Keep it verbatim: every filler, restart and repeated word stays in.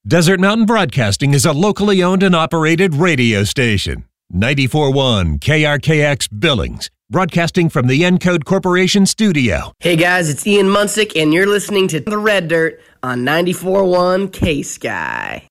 Desert Mountain Broadcasting is a locally owned and operated radio station. ninety-four point one K R K X Billings, broadcasting from the Encode Corporation studio. Hey guys, it's Ian Munsick, and you're listening to The Red Dirt on ninety-four point one K-Sky.